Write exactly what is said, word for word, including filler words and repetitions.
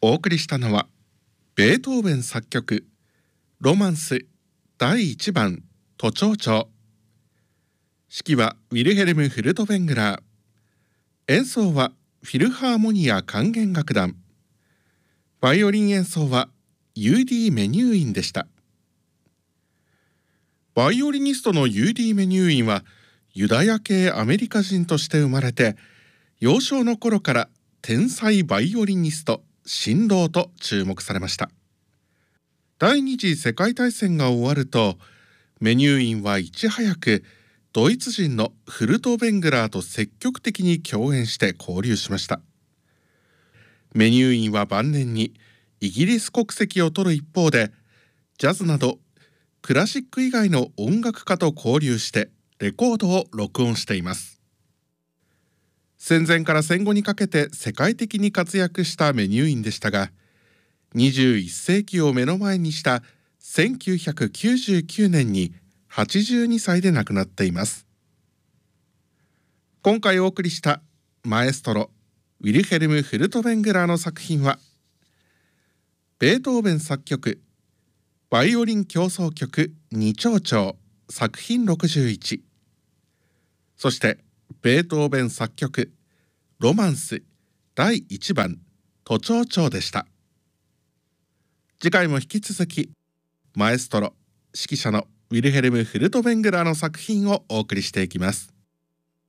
お送りしたのはベートーベン作曲ロマンスだいいちばん都庁長。指揮はウィルヘルム・フルトヴェングラー。演奏はフィルハーモニア管弦楽団。バイオリン演奏はユーディ・メニューインでした。バイオリニストのユーディ・メニューインはユダヤ系アメリカ人として生まれて、幼少の頃から天才バイオリニスト神童と注目されました。第二次世界大戦が終わると、メニューインはいち早くドイツ人のフルトヴェングラーと積極的に共演して交流しました。メニューインは晩年にイギリス国籍を取る一方で、ジャズなどクラシック以外の音楽家と交流してレコードを録音しています。戦前から戦後にかけて世界的に活躍したメニューインでしたが、にじゅういっ世紀を目の前にしたせんきゅうひゃくきゅうじゅうきゅうねんにはちじゅうにさいで亡くなっています。今回お送りしたマエストロウィルヘルム・フルトヴェングラーの作品は、ベートーベン作曲バイオリン協奏曲に長調作品ろくじゅういち、そしてベートーベン作曲ロマンスだいいちばん都庁長でした。次回も引き続きマエストロ指揮者のウィルヘルム・フルトヴェングラーの作品をお送りしていきます。